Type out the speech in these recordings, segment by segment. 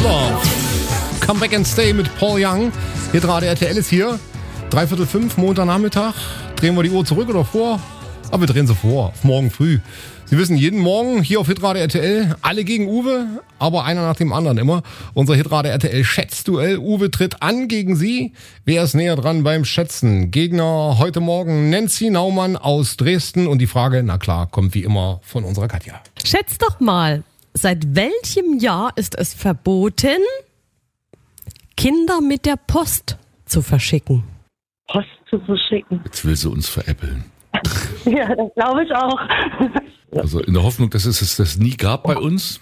Love. Come Back and Stay mit Paul Young. Hitradio RTL ist hier. 4:45, Montagnachmittag. Drehen wir die Uhr zurück oder vor? Aber wir drehen sie vor, auf morgen früh. Sie wissen, jeden Morgen hier auf Hitradio RTL, alle gegen Uwe, aber einer nach dem anderen immer. Unser Hitradio RTL Schätzduell. Uwe tritt an gegen Sie. Wer ist näher dran beim Schätzen? Gegner heute Morgen Nancy Naumann aus Dresden. Und die Frage, na klar, kommt wie immer von unserer Katja. Schätz doch mal, seit welchem Jahr ist es verboten, Kinder mit der Post zu verschicken? Post zu verschicken. Jetzt will sie uns veräppeln. Ja, das glaube ich auch. Also in der Hoffnung, dass es das nie gab bei uns.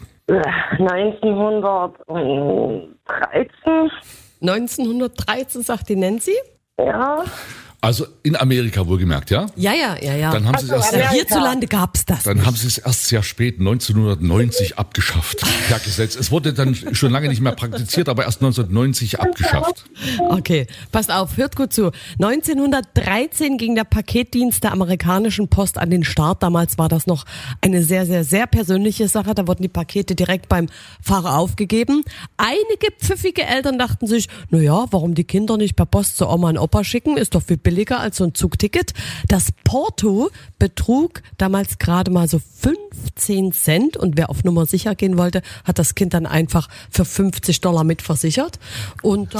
1913. 1913, sagt die Nancy. Ja. Also in Amerika wohlgemerkt, ja? Ja. Dann haben sie es erst, Amerika. Hierzulande gab's das. dann haben sie es erst sehr spät, 1990 abgeschafft. Per Gesetz. Es wurde dann schon lange nicht mehr praktiziert, aber erst 1990 abgeschafft. Okay, passt auf, hört gut zu. 1913 ging der Paketdienst der amerikanischen Post an den Start. Damals war das noch eine sehr, sehr, sehr persönliche Sache. Da wurden die Pakete direkt beim Fahrer aufgegeben. Einige pfiffige Eltern dachten sich, naja, warum die Kinder nicht per Post zu Oma und Opa schicken? Ist doch viel billiger als so ein Zugticket. Das Porto betrug damals gerade mal so 15 Cent und wer auf Nummer sicher gehen wollte, hat das Kind dann einfach für $50 mitversichert. Und